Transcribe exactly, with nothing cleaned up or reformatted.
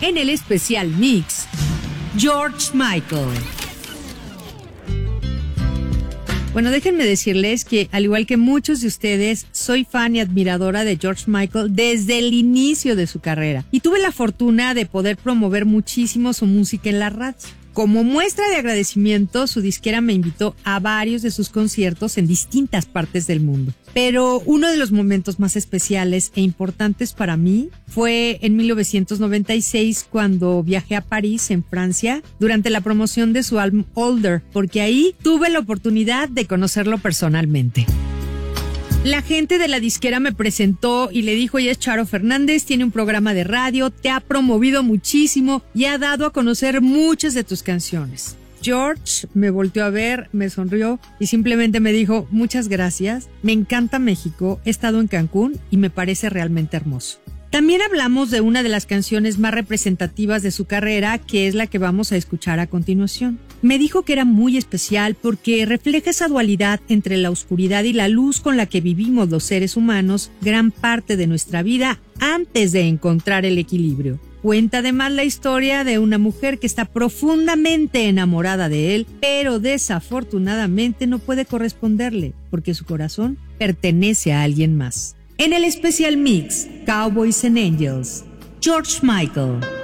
En el especial mix, George Michael. Bueno, déjenme decirles que, al igual que muchos de ustedes, soy fan y admiradora de George Michael desde el inicio de su carrera. Y tuve la fortuna de poder promover muchísimo su música en la radio. Como muestra de agradecimiento, su disquera me invitó a varios de sus conciertos en distintas partes del mundo. Pero uno de los momentos más especiales e importantes para mí fue en mil novecientos noventa y seis, cuando viajé a París, en Francia, durante la promoción de su álbum Older, porque ahí tuve la oportunidad de conocerlo personalmente. La gente de la disquera me presentó y le dijo: ella es Charo Fernández, tiene un programa de radio, te ha promovido muchísimo y ha dado a conocer muchas de tus canciones. George me volteó a ver, me sonrió y simplemente me dijo: muchas gracias, me encanta México, he estado en Cancún y me parece realmente hermoso. También hablamos de una de las canciones más representativas de su carrera, que es la que vamos a escuchar a continuación. Me dijo que era muy especial porque refleja esa dualidad entre la oscuridad y la luz con la que vivimos los seres humanos gran parte de nuestra vida antes de encontrar el equilibrio. Cuenta además la historia de una mujer que está profundamente enamorada de él, pero desafortunadamente no puede corresponderle porque su corazón pertenece a alguien más. En el especial mix, Cowboys and Angels, George Michael.